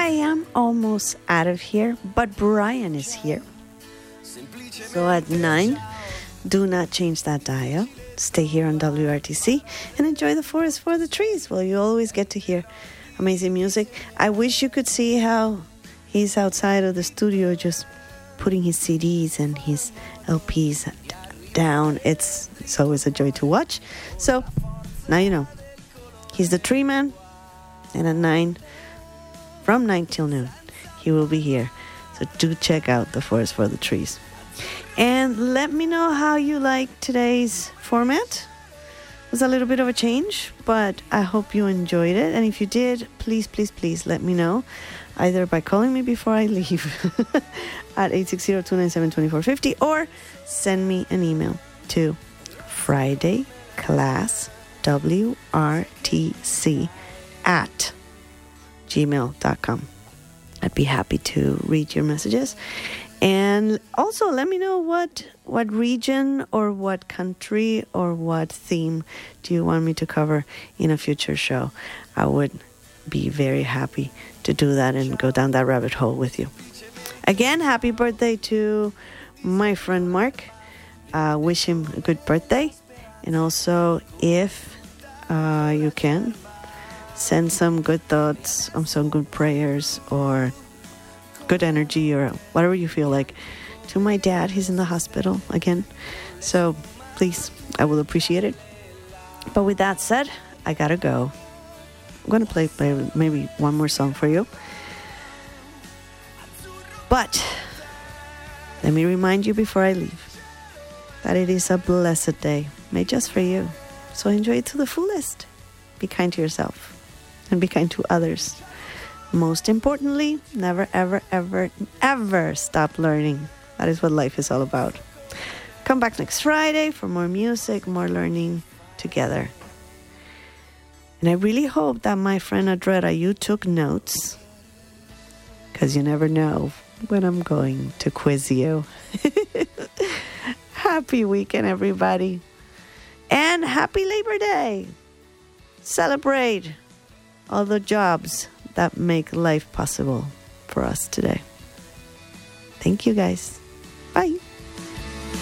I am almost out of here, but Brian is here. So at 9, do not change that dial. Stay here on WRTC and enjoy the forest for the trees. Well, you always get to hear amazing music. I wish you could see how he's outside of the studio just putting his CDs and his LPs down. It's always a joy to watch. So now you know. He's the tree man, and at 9, from 9 till noon, he will be here. So do check out the Forest for the Trees. And let me know how you like today's format. It was a little bit of a change, but I hope you enjoyed it. And if you did, please, please, please let me know, either by calling me before I leave at 860-297-2450 or send me an email to fridayclasswrtc@gmail.com. I'd be happy to read your messages. And also let me know what region or what country or what theme do you want me to cover in a future show. I would be very happy to do that and go down that rabbit hole with you. Again, happy birthday to my friend Mark. Wish him a good birthday. And also, if you can, send some good thoughts, some good prayers, or good energy, or whatever you feel like, to my dad. He's in the hospital again. So please, I will appreciate it. But with that said, I gotta go. I'm gonna play maybe one more song for you. But let me remind you before I leave that it is a blessed day made just for you. So enjoy it to the fullest. Be kind to yourself and be kind to others. Most importantly, never, ever, ever, ever stop learning. That is what life is all about. Come back next Friday for more music, more learning together. And I really hope that, my friend Adrera, you took notes, because you never know when I'm going to quiz you. Happy weekend, everybody. And happy Labor Day. Celebrate all the jobs that make life possible for us today. Thank you, guys.